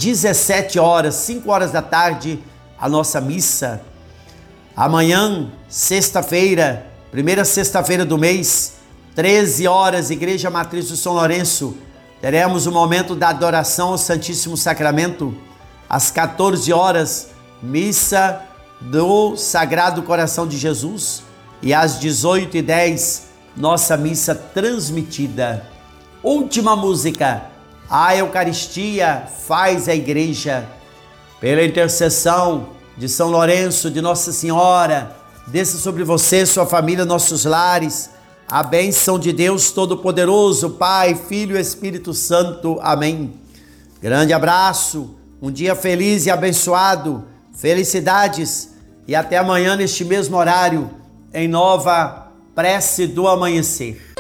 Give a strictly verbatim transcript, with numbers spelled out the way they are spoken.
dezessete horas, cinco horas da tarde, a nossa missa. Amanhã, sexta-feira, primeira sexta-feira do mês, treze horas, Igreja Matriz do São Lourenço, teremos o momento da adoração ao Santíssimo Sacramento. Às quatorze horas, missa do Sagrado Coração de Jesus. E às dezoito e dez, nossa missa transmitida. Última música, a Eucaristia faz a Igreja. Pela intercessão de São Lourenço, de Nossa Senhora, desça sobre você, sua família, nossos lares, a bênção de Deus Todo-Poderoso, Pai, Filho e Espírito Santo. Amém. Grande abraço, um dia feliz e abençoado, felicidades e até amanhã neste mesmo horário, em nova prece do amanhecer.